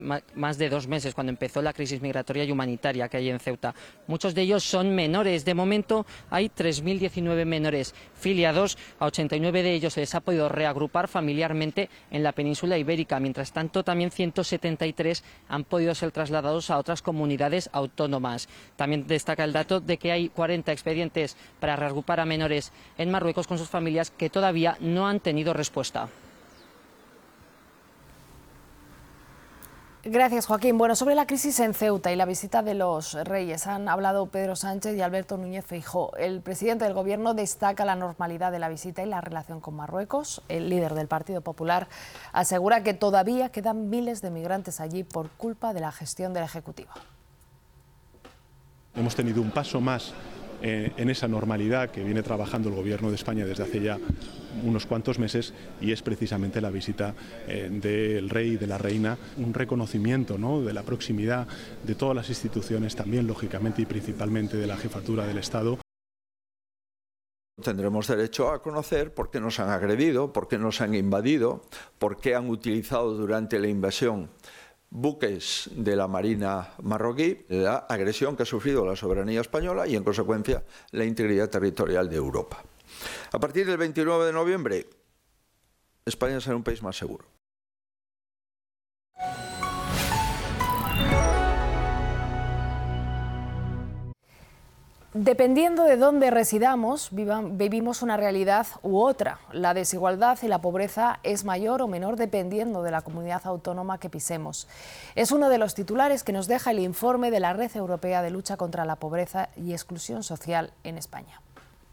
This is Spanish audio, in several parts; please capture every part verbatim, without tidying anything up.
más de dos meses, cuando empezó la crisis migratoria y humanitaria que hay en Ceuta. Muchos de ellos son menores. De momento hay tres mil diecinueve menores filiados. A ochenta y nueve de ellos se les ha podido reagrupar familiarmente en la península ibérica. Mientras tanto, también ciento setenta y tres han podido ser trasladados a otras comunidades autónomas. También destaca el dato de que hay cuarenta expedientes para reagrupar a menores en Marruecos con sus familias que todavía no han tenido respuesta. Gracias, Joaquín. Bueno, sobre la crisis en Ceuta y la visita de los reyes han hablado Pedro Sánchez y Alberto Núñez Feijóo. El presidente del Gobierno destaca la normalidad de la visita y la relación con Marruecos. El líder del Partido Popular asegura que todavía quedan miles de migrantes allí por culpa de la gestión del Ejecutivo. Hemos tenido un paso más eh, en esa normalidad que viene trabajando el Gobierno de España desde hace ya unos cuantos meses, y es precisamente la visita eh, del rey y de la reina, un reconocimiento, ¿no?, de la proximidad de todas las instituciones, también lógicamente y principalmente de la jefatura del Estado. Tendremos derecho a conocer por qué nos han agredido, por qué nos han invadido, por qué han utilizado durante la invasión buques de la Marina marroquí, la agresión que ha sufrido la soberanía española y, en consecuencia, la integridad territorial de Europa. A partir del veintinueve de noviembre, España será un país más seguro. Dependiendo de dónde residamos, vivimos una realidad u otra. La desigualdad y la pobreza es mayor o menor dependiendo de la comunidad autónoma que pisemos. Es uno de los titulares que nos deja el informe de la Red Europea de Lucha contra la Pobreza y Exclusión Social en España.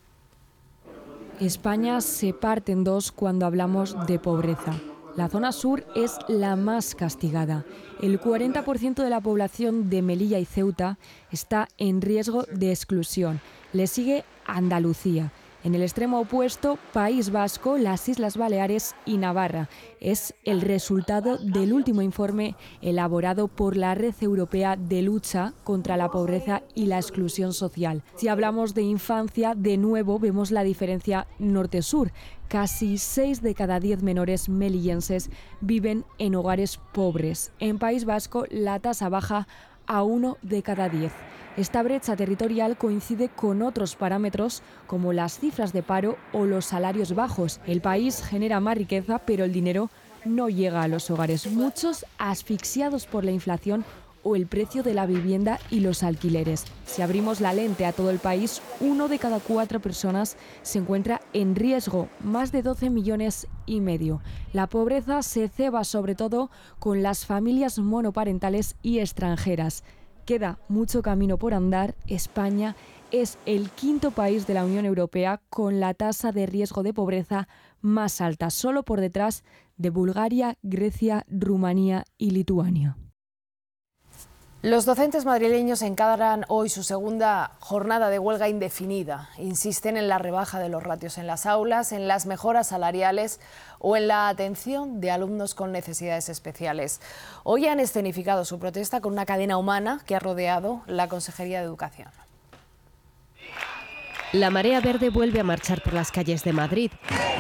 España se parte en dos cuando hablamos de pobreza. La zona sur es la más castigada. El cuarenta por ciento de la población de Melilla y Ceuta está en riesgo de exclusión. Le sigue Andalucía. En el extremo opuesto, País Vasco, las Islas Baleares y Navarra. Es el resultado del último informe elaborado por la Red Europea de Lucha contra la Pobreza y la Exclusión Social. Si hablamos de infancia, de nuevo vemos la diferencia norte-sur. Casi seis de cada diez menores melillenses viven en hogares pobres. En País Vasco, la tasa baja a uno de cada diez. Esta brecha territorial coincide con otros parámetros como las cifras de paro o los salarios bajos. El país genera más riqueza, pero el dinero no llega a los hogares. Muchos asfixiados por la inflación o el precio de la vivienda y los alquileres. Si abrimos la lente a todo el país, uno de cada cuatro personas se encuentra en riesgo, más de doce millones y medio. La pobreza se ceba sobre todo con las familias monoparentales y extranjeras. Queda mucho camino por andar. España es el quinto país de la Unión Europea con la tasa de riesgo de pobreza más alta, solo por detrás de Bulgaria, Grecia, Rumanía y Lituania. Los docentes madrileños encaran hoy su segunda jornada de huelga indefinida. Insisten en la rebaja de los ratios en las aulas, en las mejoras salariales o en la atención de alumnos con necesidades especiales. Hoy han escenificado su protesta con una cadena humana que ha rodeado la Consejería de Educación. La marea verde vuelve a marchar por las calles de Madrid.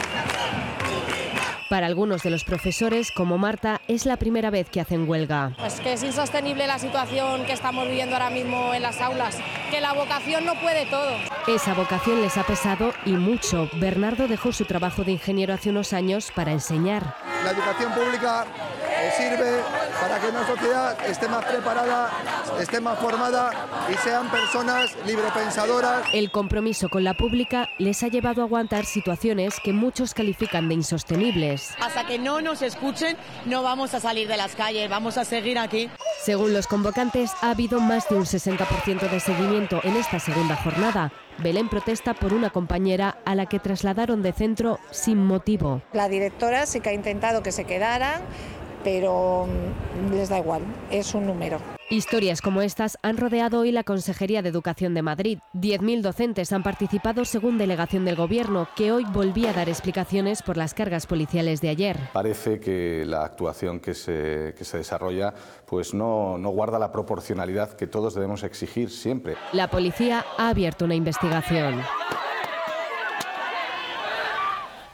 Para algunos de los profesores, como Marta, es la primera vez que hacen huelga. Pues que es insostenible la situación que estamos viviendo ahora mismo en las aulas, que la vocación no puede todo. Esa vocación les ha pesado y mucho. Bernardo dejó su trabajo de ingeniero hace unos años para enseñar. La educación pública eh, sirve para que una sociedad esté más preparada, esté más formada y sean personas librepensadoras. El compromiso con la pública les ha llevado a aguantar situaciones que muchos califican de insostenibles. Hasta que no nos escuchen, no vamos a salir de las calles, vamos a seguir aquí. Según los convocantes, ha habido más de un sesenta por ciento de seguimiento en esta segunda jornada. Belén protesta por una compañera a la que trasladaron de centro sin motivo. La directora sí que ha intentado que se quedaran, pero les da igual, es un número. Historias como estas han rodeado hoy la Consejería de Educación de Madrid. diez mil docentes han participado según delegación del Gobierno, que hoy volvía a dar explicaciones por las cargas policiales de ayer. Parece que la actuación que se, que se desarrolla pues no, no guarda la proporcionalidad que todos debemos exigir siempre. La policía ha abierto una investigación.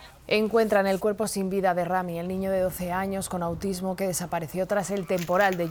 Encuentran el cuerpo sin vida de Rami, el niño de doce años con autismo que desapareció tras el temporal de